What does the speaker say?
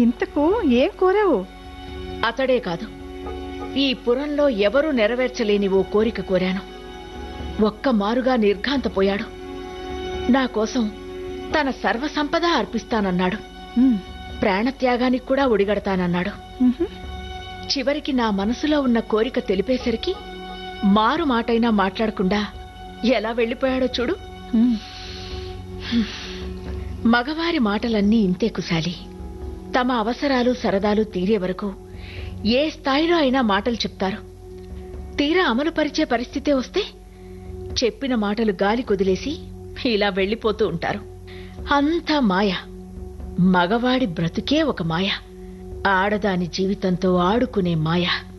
ఇంతకు ఏం కోరావు? అతడే కాదు, ఈ పురంలో ఎవరూ నెరవేర్చలేని ఓ కోరిక కోరాను. ఒక్క మారుగా నిర్ఘాంతపోయాడు. నా కోసం తన సర్వసంపద అర్పిస్తానన్నాడు. ప్రాణత్యాగానికి కూడా ఒడిగడతానన్నాడు. చివరికి నా మనసులో ఉన్న కోరిక తెలిపేసరికి మారు మాటైనా మాట్లాడకుండా ఎలా వెళ్లిపోయాడో చూడు. మగవారి మాటలన్నీ ఇంతే కుశాలి. తమ అవసరాలు సరదాలు తీరే వరకు ఏ స్థాయిలో అయినా మాటలు చెప్తారు. తీరా అమలు పరిచే పరిస్థితే వస్తే చెప్పిన మాటలు గాలి కొదిలేసి ఇలా వెళ్లిపోతూ ఉంటారు. అంతా మాయ. మగవాడి బ్రతుకే ఒక మాయ. ఆడదాని జీవితంతో ఆడుకునే మాయ.